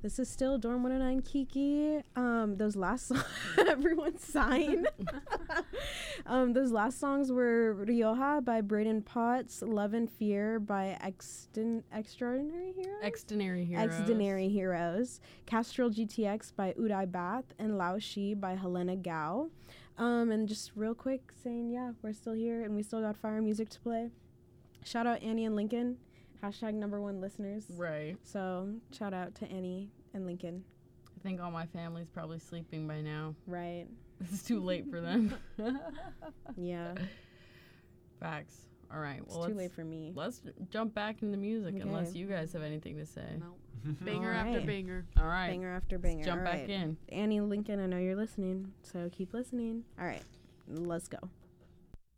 This is still Dorm 109 Kiki. Those last songs, everyone's sighing. Those last songs were Rioja by Braden Potts, Love and Fear by Extraordinary Heroes? Extraordinary Heroes. Castrol GTX by Uday Bath, and Lao Shi by Helena Gao. And just real quick saying, yeah, we're still here and we still got fire music to play. Shout out Annie and Lincoln. Hashtag #1 listeners. Right. So shout out to Annie and Lincoln. I think all my family's probably sleeping by now. Right. It's too late for them. Yeah. Facts. All right. Well, it's too late for me. Let's jump back into the music unless you guys have anything to say. No. Banger after banger. All right. Banger after banger. Let's jump back in. Annie and Lincoln, I know you're listening, so keep listening. All right. Let's go.